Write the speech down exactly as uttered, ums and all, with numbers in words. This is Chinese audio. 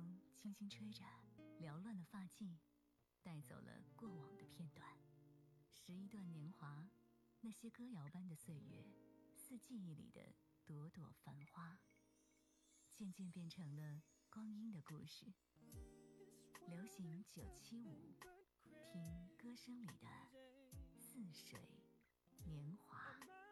风轻轻吹着，缭乱的发髻，带走了过往的片段。拾一段年华，那些歌谣般的岁月，似记忆里的朵朵繁花，渐渐变成了光阴的故事。流行九七五，听歌声里的似水年华。